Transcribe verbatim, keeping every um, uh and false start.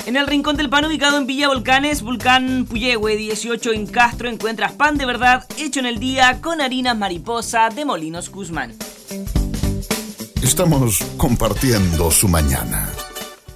En el Rincón del Pan, ubicado en Villa Volcanes, Volcán Puyehue dieciocho en Castro, encuentras pan de verdad hecho en el día con harinas mariposa de Molinos Guzmán. Estamos compartiendo su mañana.